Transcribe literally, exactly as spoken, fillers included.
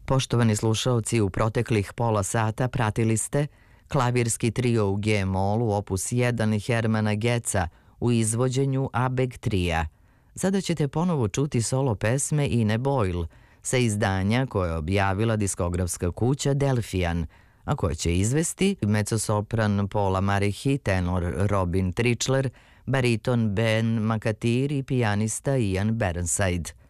Poštovani slušaoci, u proteklih pola sata pratili ste klavirski trio u G-molu opus jedan Hermana Getza u izvođenju Abeg trija. Sada ćete ponovo čuti solo pesme Ine Boyle sa izdanja koje je objavila diskografska kuća Delfian, a koje će izvesti mezzosopran Paula Marihi, tenor Robin Trichler, bariton Ben McAteer i pijanista Ian Burnside.